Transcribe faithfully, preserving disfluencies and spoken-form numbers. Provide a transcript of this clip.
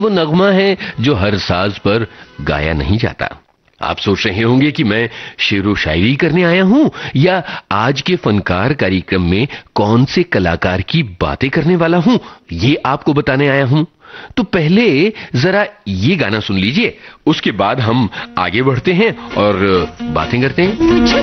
वो नगमा है जो हर साज पर गाया नहीं जाता। आप सोच रहे होंगे कि मैं शेरो शायरी करने आया हूं या आज के फनकार कार्यक्रम में कौन से कलाकार की बातें करने वाला हूं, ये आपको बताने आया हूं। तो पहले जरा ये गाना सुन लीजिए, उसके बाद हम आगे बढ़ते हैं और बातें करते हैं।